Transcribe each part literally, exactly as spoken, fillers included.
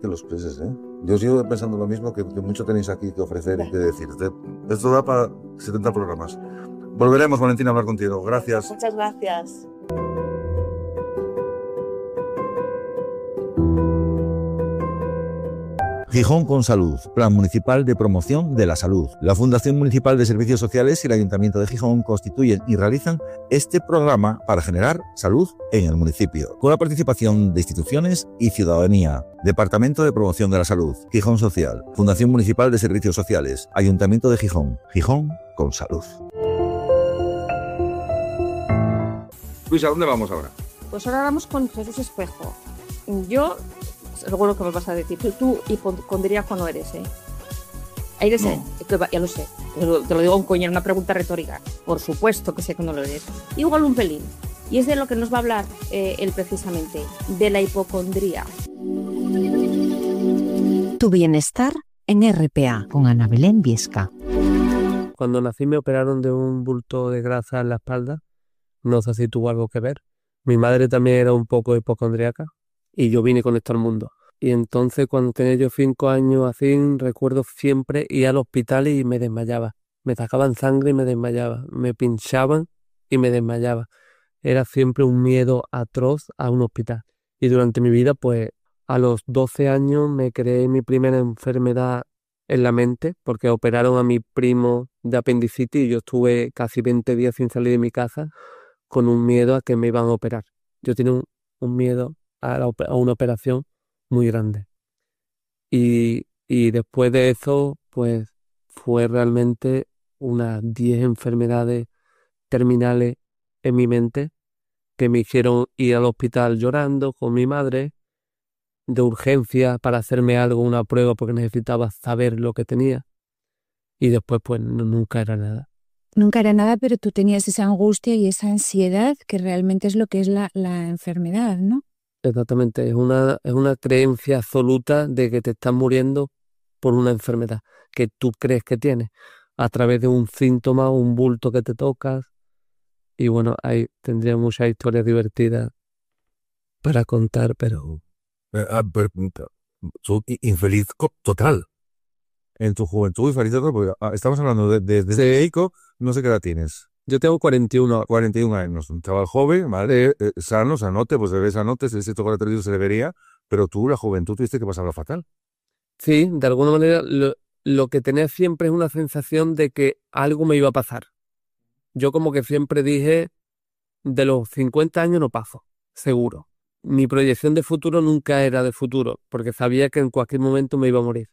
que los peces, ¿eh? Yo sigo pensando lo mismo, que, que mucho tenéis aquí que ofrecer y que decir. Esto da para setenta programas. Volveremos, Valentina, a hablar contigo. Gracias. Muchas gracias. Gijón con Salud, Plan Municipal de Promoción de la Salud. La Fundación Municipal de Servicios Sociales y el Ayuntamiento de Gijón constituyen y realizan este programa para generar salud en el municipio, con la participación de instituciones y ciudadanía. Departamento de Promoción de la Salud, Gijón Social, Fundación Municipal de Servicios Sociales, Ayuntamiento de Gijón. Gijón con Salud. Luis, ¿a dónde vamos ahora? Pues ahora vamos con Jesús Espejo. Yo... seguro que me vas a decir, tú, tú hipocondríaco no eres, ¿eh? Eres, no. ¿eh? Ya lo sé, te lo, te lo digo a un coño, una pregunta retórica. Por supuesto que sé que no lo eres. Igual un pelín. Y es de lo que nos va a hablar eh, él precisamente, de la hipocondría. Tu bienestar en R P A, con Ana Belén Viesca. Cuando nací me operaron de un bulto de grasa en la espalda. No sé si tuvo algo que ver. Mi madre también era un poco hipocondríaca. Y yo vine con esto al mundo. Y entonces cuando tenía yo cinco años así, recuerdo siempre ir al hospital y me desmayaba. Me sacaban sangre y me desmayaba. Me pinchaban y me desmayaba. Era siempre un miedo atroz a un hospital. Y durante mi vida, pues a los doce años me creé mi primera enfermedad en la mente, porque operaron a mi primo de apendicitis y yo estuve casi veinte días sin salir de mi casa con un miedo a que me iban a operar. Yo tenía un, un miedo A, la, a una operación muy grande. Y, y después de eso, pues fue realmente unas diez enfermedades terminales en mi mente que me hicieron ir al hospital llorando con mi madre de urgencia para hacerme algo, una prueba, porque necesitaba saber lo que tenía. Y después, pues no, nunca era nada. Nunca era nada, pero tú tenías esa angustia y esa ansiedad que realmente es lo que es la, la enfermedad, ¿no? Exactamente, es una, es una creencia absoluta de que te estás muriendo por una enfermedad que tú crees que tienes, a través de un síntoma, un bulto que te tocas. Y bueno, ahí tendría muchas historias divertidas para contar, pero... Eh, ah, pero tú, infeliz total. En tu juventud, infeliz total, porque ah, estamos hablando de, de, de Eico, no sé qué edad tienes. Yo tengo cuarenta y uno. cuarenta y uno años, un chaval joven, ¿vale? Eh, sano, sanote, pues se ve sanote, si se toca el televisor se le vería, pero tú, la juventud, tuviste que pasarlo fatal. Sí, de alguna manera, lo, lo que tenía siempre es una sensación de que algo me iba a pasar. Yo como que siempre dije, de los cincuenta años no paso, seguro. Mi proyección de futuro nunca era de futuro, porque sabía que en cualquier momento me iba a morir.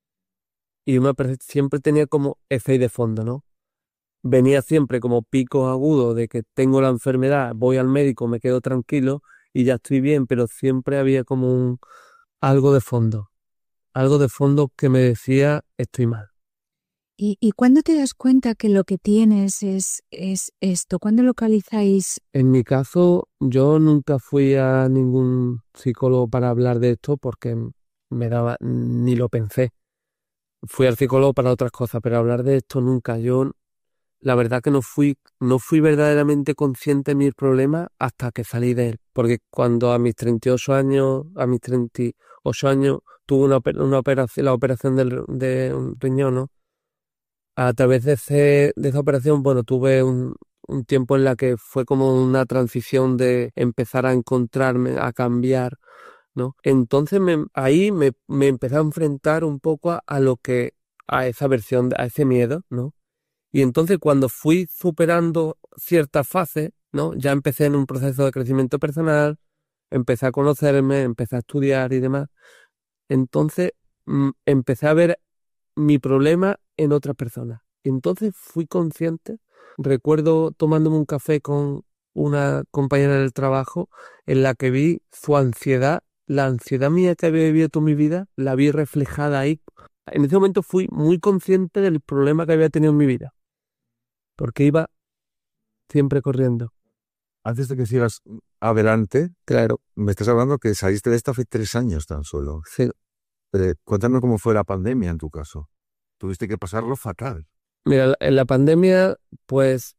Y una, siempre tenía como ese de fondo, ¿no? Venía siempre como picos agudos de que tengo la enfermedad, voy al médico, me quedo tranquilo y ya estoy bien, pero siempre había como un algo de fondo, algo de fondo que me decía estoy mal. ¿Y, y cuándo te das cuenta que lo que tienes es, es esto? ¿Cuándo localizáis? En mi caso, yo nunca fui a ningún psicólogo para hablar de esto porque me daba, ni lo pensé. Fui al psicólogo para otras cosas, pero hablar de esto nunca. Yo La verdad que no fui, no fui verdaderamente consciente de mis problemas hasta que salí de él. Porque cuando a mis treinta y ocho años, a mis treinta y ocho años, tuve una, una operación, la operación del, de un riñón, ¿no? A través de, ese, de esa operación, bueno, tuve un, un tiempo en la que fue como una transición de empezar a encontrarme, a cambiar, ¿no? Entonces me, ahí me, me empecé a enfrentar un poco a, a lo que, a esa versión, a ese miedo, ¿no? Y entonces cuando fui superando ciertas fases, ¿no? Ya empecé en un proceso de crecimiento personal, empecé a conocerme, empecé a estudiar y demás. Entonces mm, empecé a ver mi problema en otras personas. Y entonces fui consciente. Recuerdo tomándome un café con una compañera del trabajo en la que vi su ansiedad, la ansiedad mía que había vivido toda mi vida, la vi reflejada ahí. En ese momento fui muy consciente del problema que había tenido en mi vida. Porque iba siempre corriendo. Antes de que sigas adelante, claro, me estás hablando que saliste de esto hace tres años tan solo. Sí. Eh, cuéntame cómo fue la pandemia en tu caso. Tuviste que pasarlo fatal. Mira, en la pandemia, pues,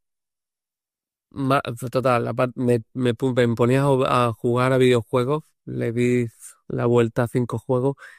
total, la, me, me, me ponía a jugar a videojuegos, le di la vuelta a cinco juegos